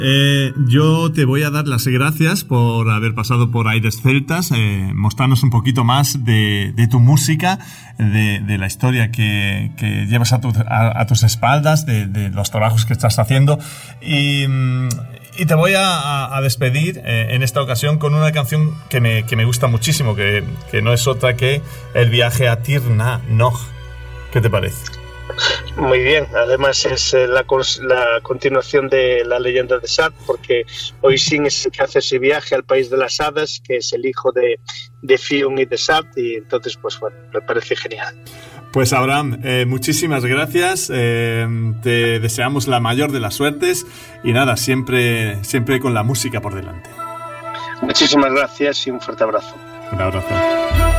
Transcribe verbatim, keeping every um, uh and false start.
Eh, yo te voy a dar las gracias por haber pasado por Aires Celtas, eh, mostrarnos un poquito más de, de tu música, de, de la historia que, que llevas a, tu, a, a tus espaldas, de, de los trabajos que estás haciendo. Y, y te voy a, a despedir eh, en esta ocasión con una canción que me, que me gusta muchísimo, que, que no es otra que El viaje a Tir na Nog. ¿Qué te parece? Muy bien, además es eh, la, la continuación de la leyenda de Sad, porque Oisin es el que hace ese viaje al país de las hadas, que es el hijo de, de Fionn y de Sad, y entonces pues bueno, me parece genial. Pues Abraham, eh, muchísimas gracias, eh, te deseamos la mayor de las suertes y nada, siempre, siempre con la música por delante. Muchísimas gracias y un fuerte abrazo. Un abrazo.